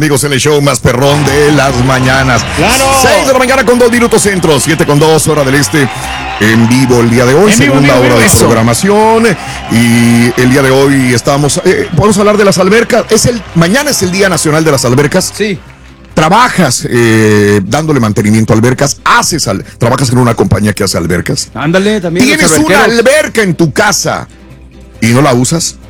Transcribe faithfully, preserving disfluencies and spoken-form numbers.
amigos, en el show más perrón de las mañanas. ¡Claro! seis de la mañana con dos minutos centro, siete con dos, hora del este. En vivo el día de hoy, en segunda vivo, vivo, hora de eso. programación. Y el día de hoy estamos, eh, podemos hablar de las albercas. Es el, mañana es el Día Nacional de las Albercas. Sí. Trabajas eh, dándole mantenimiento a albercas, haces al, trabajas en una compañía que hace albercas. Ándale, también. Tienes una alberca en tu casa y no la usas.